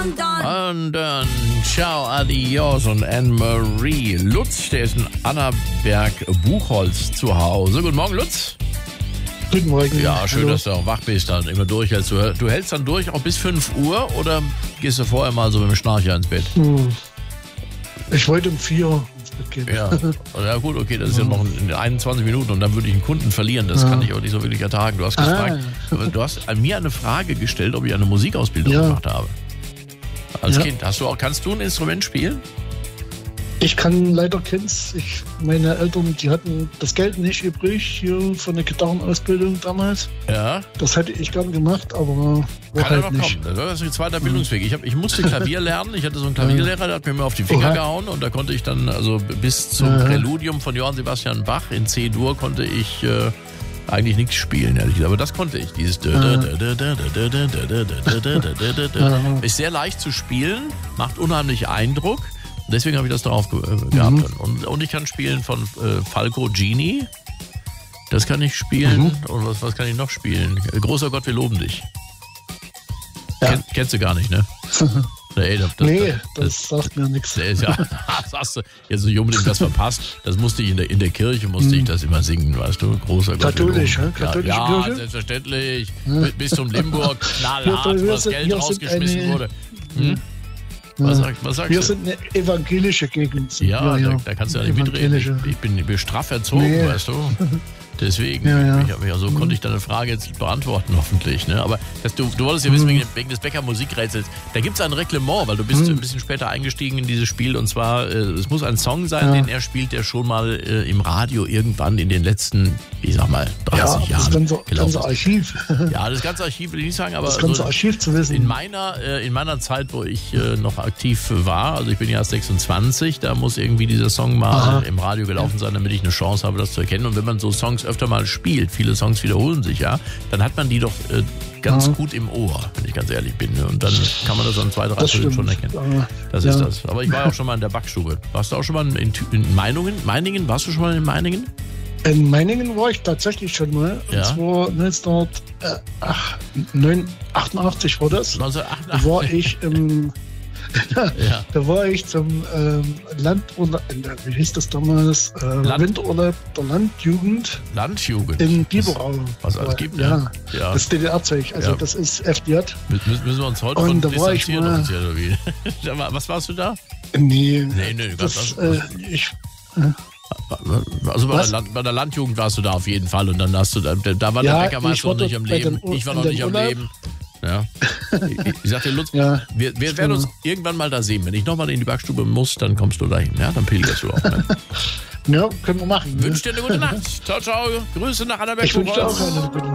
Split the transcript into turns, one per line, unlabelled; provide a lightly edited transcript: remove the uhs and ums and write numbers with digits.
Und dann ciao, adios und Anne-Marie. Lutz, der ist in Annaberg-Buchholz zu Hause. Guten Morgen, Lutz.
Guten Morgen.
Ja, schön,
Hallo.
dass du auch wach bist dann immer durchhältst. Du hältst dann durch auch bis 5 Uhr oder gehst du vorher mal so mit dem Schnarcher ins Bett?
Ich wollte um 4 ins Bett gehen.
Ja gut, okay, das ist ja noch in 21 Minuten und dann würde ich einen Kunden verlieren. Das kann ich auch nicht so wirklich ertragen. Du hast gefragt, du hast an mir eine Frage gestellt, ob ich eine Musikausbildung gemacht habe. Als Kind, kannst du ein Instrument spielen?
Ich kann leider meine Eltern, die hatten das Geld nicht übrig hier für eine Gitarrenausbildung damals.
Ja.
Das hätte ich gern gemacht, aber war
Kann
halt
ja noch
nicht.
kommen. Das ist ein zweiter Bildungsweg. Ich musste Klavier lernen. Ich hatte so einen Klavierlehrer, der hat mir immer auf die Finger gehauen und da konnte ich dann, also bis zum Präludium von Johann Sebastian Bach in C-Dur konnte ich eigentlich nichts spielen, ehrlich gesagt. Aber das konnte ich. Dieses ist sehr leicht zu spielen, macht unheimlich Eindruck. Deswegen habe ich das drauf gehabt. Und ich kann spielen von Falco Genie. Das kann ich spielen. Und was kann ich noch spielen? Großer Gott, wir loben dich.
Ja.
Kennst du gar nicht, ne?
Das sagt mir nichts.
Ja, das hast du jetzt nicht unbedingt das verpasst. Das musste ich in der Kirche ich das immer singen, weißt du? Großer Gott.
Katholisch, katholische
ja,
Kirche?
Selbstverständlich. Bis zum Limburg, knallhart, wo das Geld rausgeschmissen wurde. Was sagst du?
Wir sind eine evangelische Gegend.
Ja, da kannst du ja nicht mitreden. Ich bin straff erzogen, weißt du? Deswegen, konnte ich deine Frage jetzt beantworten, hoffentlich. Ne? Aber du wolltest ja wissen, wegen des Becker Musikrätsels, da gibt es ein Reglement, weil du bist ein bisschen später eingestiegen in dieses Spiel. Und zwar, es muss ein Song sein, den er spielt, der schon mal im Radio irgendwann in den letzten, 30 Jahren
das ganze Archiv.
Ja, das ganze Archiv will ich nicht sagen, aber
das ganze Archiv zu wissen.
In meiner Zeit, wo ich noch aktiv war, also ich bin ja erst 26, da muss irgendwie dieser Song mal im Radio gelaufen sein, damit ich eine Chance habe, das zu erkennen. Und wenn man so Songs öfter mal spielt, viele Songs wiederholen sich ja, dann hat man die doch ganz gut im Ohr, wenn ich ganz ehrlich bin. Und dann kann man das an 2, 3 Stunden schon erkennen. Das ist das. Aber ich war auch schon mal in der Backstube. Warst du auch schon mal in Meiningen? Warst du schon mal in Meiningen?
In Meiningen war ich tatsächlich schon mal.
Ja.
Und zwar 1988 war das.
1988?
Da war ich Da war ich zum Landurlaub, wie hieß das damals? Winterurlaub der Landjugend.
Landjugend?
In Biberau.
Was alles gibt,
ja. Das DDR-Zeug, also das ist FDJ.
Müssen wir uns heute von distanzieren offiziell, oder wie? Was warst du da?
Nee.
Also bei der Landjugend warst du da auf jeden Fall und dann hast du, da war der Bäckermeister noch nicht am Leben, ich war noch nicht am Leben. Ja. Ich sag dir, Lutz, wir werden uns irgendwann mal da sehen. Wenn ich nochmal in die Backstube muss, dann kommst du dahin. Ja, dann pilgerst du auch. Ne?
Ja, können wir machen.
Wünsche dir eine gute Nacht. Ciao, ciao. Grüße nach Annaberg.
Ich wünsche dir auch eine gute Nacht.